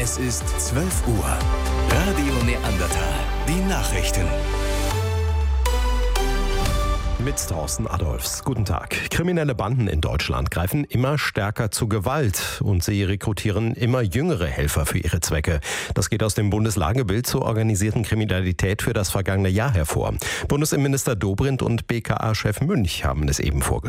Es ist 12 Uhr. Radio Neandertal. Die Nachrichten. Mit Thorsten Adolfs. Guten Tag. Kriminelle Banden in Deutschland greifen immer stärker zu Gewalt und sie rekrutieren immer jüngere Helfer für ihre Zwecke. Das geht aus dem Bundeslagebild zur organisierten Kriminalität für das vergangene Jahr hervor. Bundesinnenminister Dobrindt und BKA-Chef Münch haben es eben vorgestellt.